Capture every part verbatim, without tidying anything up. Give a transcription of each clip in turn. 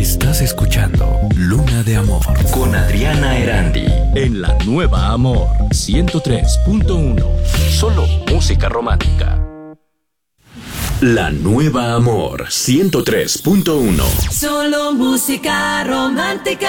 Estás escuchando Luna de Amor con Adriana Erandi en la Nueva Amor ciento tres punto uno. Solo música romántica. La Nueva Amor ciento tres punto uno. Solo música romántica.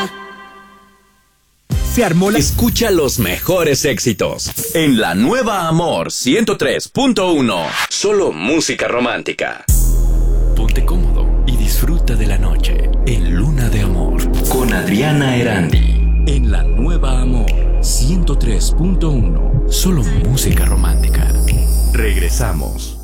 Se armó la... Escucha los mejores éxitos en La Nueva Amor ciento tres punto uno. Solo música romántica. Ponte cómodo y disfruta de la noche en Luna de Amor con Adriana Erandi en La Nueva Amor ciento tres punto uno. Solo música romántica. Regresamos.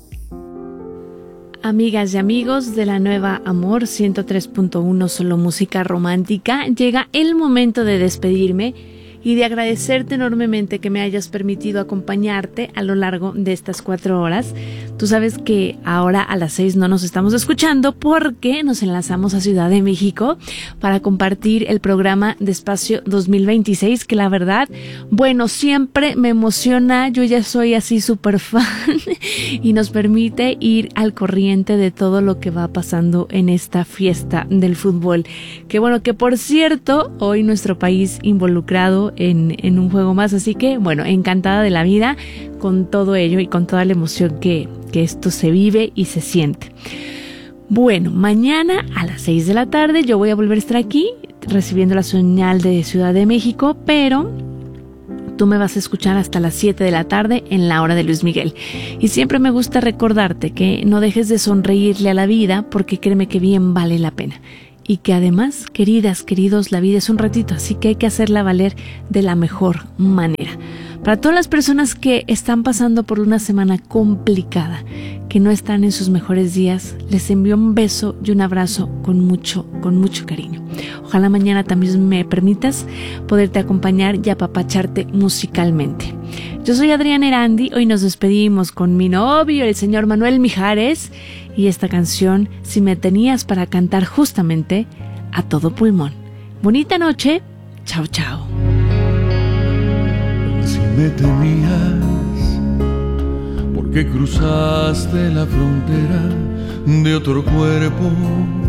Amigas y amigos de La Nueva Amor ciento tres punto uno, solo música romántica, llega el momento de despedirme y de agradecerte enormemente que me hayas permitido acompañarte a lo largo de estas cuatro horas. Tú sabes que ahora a las seis no nos estamos escuchando porque nos enlazamos a Ciudad de México para compartir el programa de Espacio dos mil veintiséis, que la verdad, bueno, siempre me emociona. Yo ya soy así súper fan y nos permite ir al corriente de todo lo que va pasando en esta fiesta del fútbol. Que bueno, que por cierto, hoy nuestro país involucrado en, en un juego más, así que bueno, encantada de la vida con todo ello y con toda la emoción que, que esto se vive y se siente. Bueno, mañana a las seis de la tarde yo voy a volver a estar aquí recibiendo la señal de Ciudad de México, pero tú me vas a escuchar hasta las siete de la tarde en la hora de Luis Miguel. Y siempre me gusta recordarte que no dejes de sonreírle a la vida, porque créeme que bien vale la pena. Y que además, queridas, queridos, la vida es un ratito, así que hay que hacerla valer de la mejor manera. Para todas las personas que están pasando por una semana complicada, que no están en sus mejores días, les envío un beso y un abrazo con mucho, con mucho cariño. Ojalá mañana también me permitas poderte acompañar y apapacharte musicalmente. Yo soy Adriana Erandi, hoy nos despedimos con mi novio, el señor Manuel Mijares, y esta canción, Si me tenías para cantar justamente a todo pulmón. Bonita noche, chao chao. Si me tenías, ¿por qué cruzaste la frontera de otro cuerpo?